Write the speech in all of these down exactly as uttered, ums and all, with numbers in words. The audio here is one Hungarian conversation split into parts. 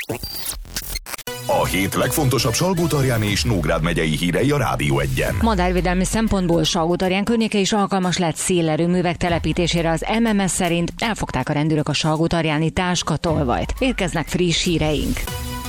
A hét legfontosabb Salgótarjáni és Nógrád megyei hírei a Rádió Egyen. Madárvédelmi szempontból Salgótarján környéke is alkalmas lett szélerőművek telepítésére. Az em em es szerint elfogták a rendőrök a salgótarjáni táskatolvajt. Érkeznek friss híreink.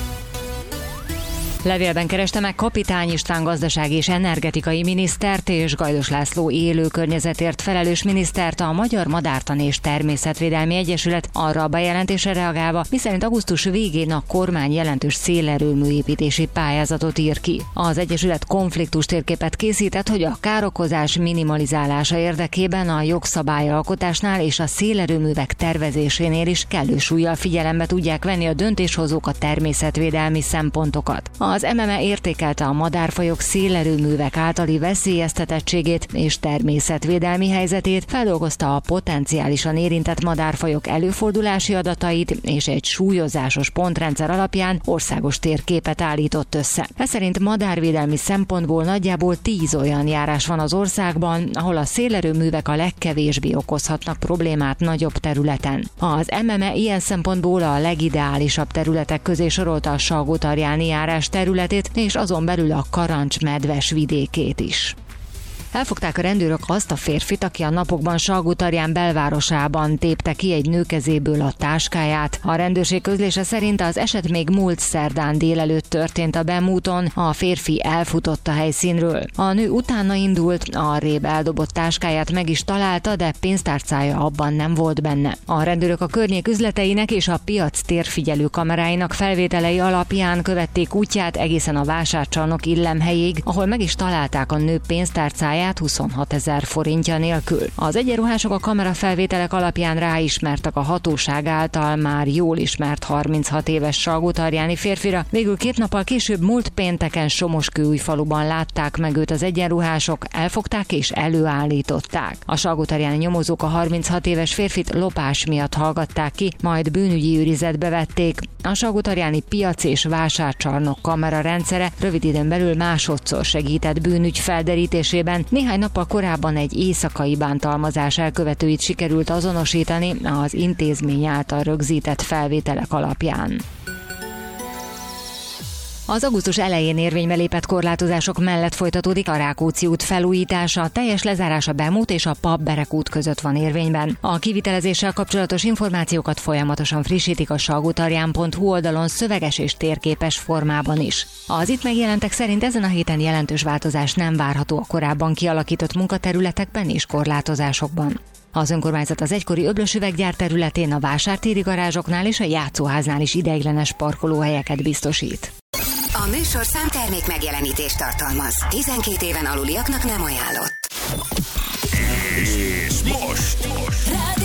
Levélben kereste meg Kapitány István gazdasági és energetikai minisztert és Gajdos László élő környezetért felelős minisztert a Magyar Madártani és Természetvédelmi Egyesület arra a bejelentésre reagálva, miszerint augusztus végén a kormány jelentős szélerőműépítési pályázatot ír ki. Az Egyesület konfliktus térképet készített, hogy a károkozás minimalizálása érdekében a jogszabályalkotásnál és a szélerőművek tervezésénél is kellő súllyal figyelembe tudják venni a döntéshozók a természetvédelmi szempontokat. Az em em e értékelte a madárfajok szélerőművek általi veszélyeztetettségét és természetvédelmi helyzetét, feldolgozta a potenciálisan érintett madárfajok előfordulási adatait, és egy súlyozásos pontrendszer alapján országos térképet állított össze. Ez szerint madárvédelmi szempontból nagyjából tíz olyan járás van az országban, ahol a szélerőművek a legkevésbé okozhatnak problémát nagyobb területen. Az em em e ilyen szempontból a legideálisabb területek közé sorolta a salgótarjáni járás területét, és azon belül a Karancs-medves vidékét is. Elfogták a rendőrök azt a férfit, aki a napokban Salgótarján belvárosában tépte ki egy nő kezéből a táskáját. A rendőrség közlése szerint az eset még múlt szerdán délelőtt történt a Bemúton, a férfi elfutott a helyszínről. A nő utána indult, arrébb eldobott táskáját meg is találta, de pénztárcája abban nem volt benne. A rendőrök a környék üzleteinek és a piac térfigyelő kameráinak felvételei alapján követték útját egészen a vásárcsarnok illemhelyig, ahol meg is találták a nő pénztárcáját huszonhatezer forintja nélkül. Az egyenruhások a kamerafelvételek alapján ráismertek a hatóság által már jól ismert harminchat éves salgótarjáni férfira. Végül két nappal később múlt pénteken Somoskőújfaluban látták meg őt az egyenruhások, elfogták és előállították. A salgótarjáni nyomozók a harminchat éves férfit lopás miatt hallgatták ki, majd bűnügyi őrizetbe vették. A salgótarjáni piac és vásárcsarnok kamera rendszere rövid időn belül másodszor segített bűnügy felderítésében. Néhány nappal korábban egy éjszakai bántalmazás elkövetőit sikerült azonosítani az intézmény által rögzített felvételek alapján. Az augusztus elején érvénybe lépett korlátozások mellett folytatódik a Rákóczi út felújítása, teljes lezárása Bemút és a Pap-Berek út között van érvényben. A kivitelezéssel kapcsolatos információkat folyamatosan frissítik a salgótarján pont hu oldalon szöveges és térképes formában is. Az itt megjelentek szerint ezen a héten jelentős változás nem várható a korábban kialakított munkaterületekben és korlátozásokban. Az önkormányzat az egykori Öblös üveggyár területén, a vásártéri garázsoknál és a játszóháznál is ideiglenes parkolóhelyeket biztosít. A műsor számtermék megjelenítést tartalmaz. tizenkét éven aluliaknak nem ajánlott. És most! most.